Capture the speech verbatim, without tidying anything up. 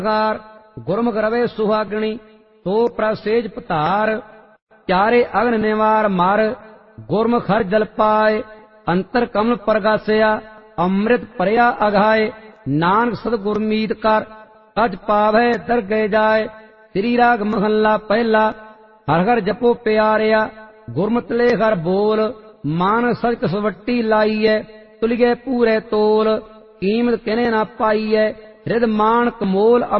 गुरमुख रवे सुहागणी तो प्रसेज पतार चारे अग्न निवार मार गुरमुख हर जल पाए अंतर कमल प्रगासिया अमृत परया अघाए नानक सतगुरमीत कर अज पावै दर गए जाए। श्री राग महला पहला। हर हर जपो प्यारिया गुरमत ले हर बोल मान सच कसवट्टी लाईए तुलिए पूरे तोल कीमत किने ना पाईए हृद मान कमोल